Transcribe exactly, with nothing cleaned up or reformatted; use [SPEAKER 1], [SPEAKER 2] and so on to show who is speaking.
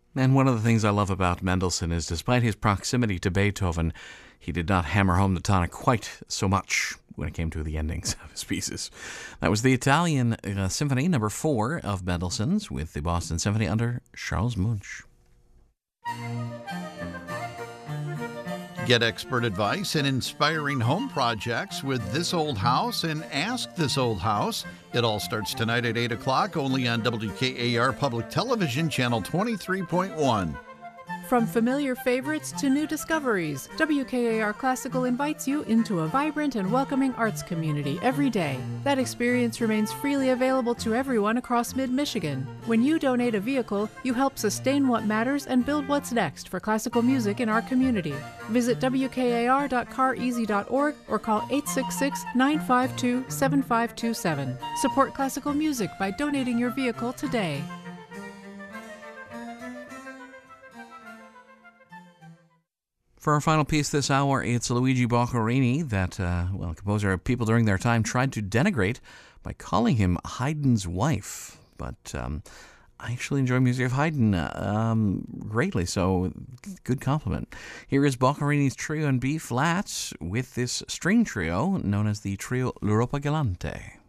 [SPEAKER 1] And one of the things I love about Mendelssohn is despite his proximity to Beethoven, he did not hammer home the tonic quite so much when it came to the endings of his pieces. That was the Italian uh, Symphony number four of Mendelssohn's with the Boston Symphony under Charles Munch.
[SPEAKER 2] Get expert advice and inspiring home projects with This Old House and Ask This Old House. It all starts tonight at eight o'clock only on W K A R Public Television, Channel twenty-three point one.
[SPEAKER 3] From familiar favorites to new discoveries, W K A R Classical invites you into a vibrant and welcoming arts community every day. That experience remains freely available to everyone across mid-Michigan. When you donate a vehicle, you help sustain what matters and build what's next for classical music in our community. Visit W K A R dot car easy dot org or call eight six six, nine five two, seven five two seven. Support classical music by donating your vehicle today.
[SPEAKER 1] For our final piece this hour, it's Luigi Boccherini that, uh, well, composer people during their time tried to denigrate by calling him Haydn's wife. But um, I actually enjoy music of Haydn uh, um, greatly, so good compliment. Here is Boccherini's Trio in B flat with this string trio known as the Trio L'Europa Galante.